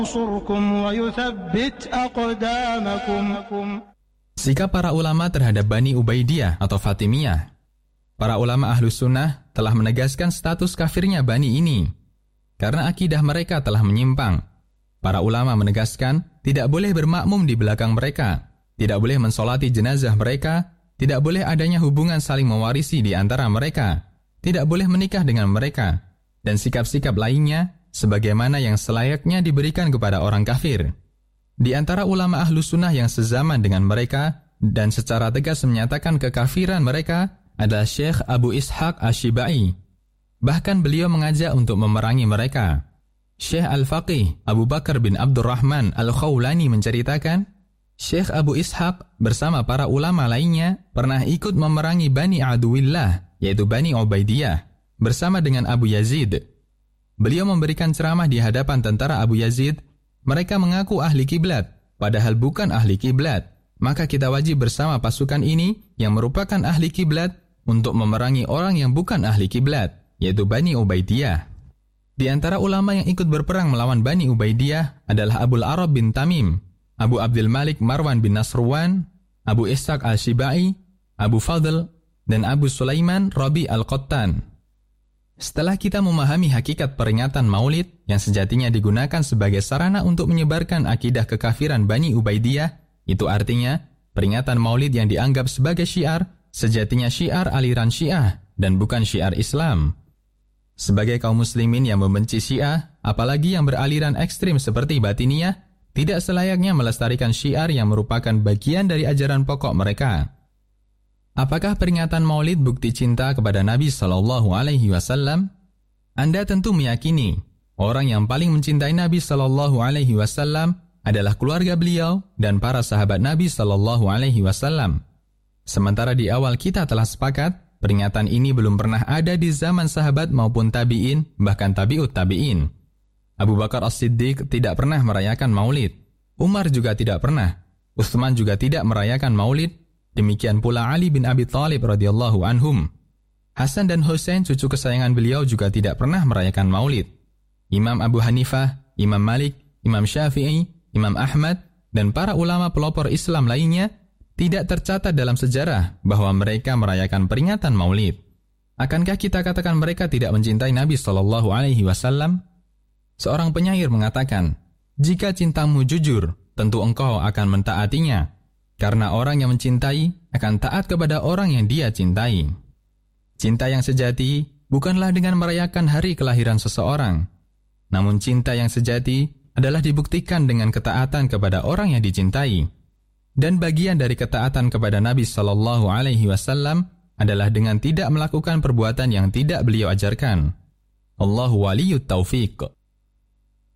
ينصركم ويثبت أقدامكم. Sikap para ulama terhadap Bani Ubaidiyah atau Fatimiyah. Para ulama Ahlus Sunnah telah menegaskan status kafirnya Bani ini karena akidah mereka telah menyimpang. Para ulama menegaskan tidak boleh bermakmum di belakang mereka, tidak boleh mensolati jenazah mereka, tidak boleh adanya hubungan saling mewarisi di antara mereka, tidak boleh menikah dengan mereka, dan sikap-sikap lainnya sebagaimana yang selayaknya diberikan kepada orang kafir. Di antara ulama Ahlus Sunnah yang sezaman dengan mereka dan secara tegas menyatakan kekafiran mereka adalah Syekh Abu Ishaq Asy-Syibai. Bahkan beliau mengajak untuk memerangi mereka. Syekh Al-Faqih Abu Bakar bin Abdurrahman Al-Khawlani menceritakan, Syekh Abu Ishaq bersama para ulama lainnya pernah ikut memerangi Bani Aduwillah, yaitu Bani Ubaidiyah, bersama dengan Abu Yazid. Beliau memberikan ceramah di hadapan tentara Abu Yazid. Mereka mengaku ahli kiblat, padahal bukan ahli kiblat. Maka kita wajib bersama pasukan ini yang merupakan ahli kiblat untuk memerangi orang yang bukan ahli kiblat, yaitu Bani Ubaidiyah. Di antara ulama yang ikut berperang melawan Bani Ubaidiyah adalah Abul Arab bin Tamim, Abu Abdul Malik Marwan bin Nasrwan, Abu Ishaq Al-Syibai, Abu Fadl, dan Abu Sulaiman Rabi Al-Qattan. Setelah kita memahami hakikat peringatan Maulid yang sejatinya digunakan sebagai sarana untuk menyebarkan akidah kekafiran Bani Ubaidiyah, itu artinya peringatan Maulid yang dianggap sebagai syiar, sejatinya syiar aliran Syiah dan bukan syiar Islam. Sebagai kaum muslimin yang membenci Syiah, apalagi yang beraliran ekstrim seperti Batiniyah, tidak selayaknya melestarikan syiar yang merupakan bagian dari ajaran pokok mereka. Apakah peringatan Maulid bukti cinta kepada Nabi SAW? Anda tentu meyakini orang yang paling mencintai Nabi SAW adalah keluarga beliau dan para sahabat Nabi SAW. Sementara di awal kita telah sepakat, peringatan ini belum pernah ada di zaman sahabat maupun tabi'in, bahkan tabi'ut tabi'in. Abu Bakar As-Siddiq tidak pernah merayakan Maulid. Umar juga tidak pernah. Utsman juga tidak merayakan Maulid. Demikian pula Ali bin Abi Thalib radhiyallahu anhum. Hasan dan Husain, cucu kesayangan beliau, juga tidak pernah merayakan Maulid. Imam Abu Hanifah, Imam Malik, Imam Syafi'i, Imam Ahmad, dan para ulama pelopor Islam lainnya tidak tercatat dalam sejarah bahwa mereka merayakan peringatan Maulid. Akankah kita katakan mereka tidak mencintai Nabi SAW? Seorang penyair mengatakan, jika cintamu jujur, tentu engkau akan mentaatinya. Karena orang yang mencintai akan taat kepada orang yang dia cintai. Cinta yang sejati bukanlah dengan merayakan hari kelahiran seseorang. Namun cinta yang sejati adalah dibuktikan dengan ketaatan kepada orang yang dicintai. Dan bagian dari ketaatan kepada Nabi SAW adalah dengan tidak melakukan perbuatan yang tidak beliau ajarkan. Allahu waliyut taufiq.